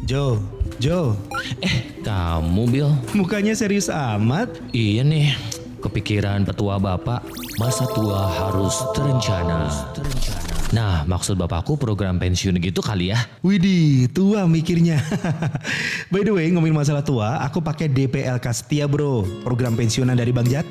Jo, Kamu Bill? mukanya serius amat. Iya nih, kepikiran petua bapak, masa tua harus terencana. Nah, maksud bapakku program pensiun gitu kali ya? Widih, tua mikirnya. By the way, ngomongin masalah tua, aku pakai DPLK Setia bro, program pensiunan dari Bang Jaki.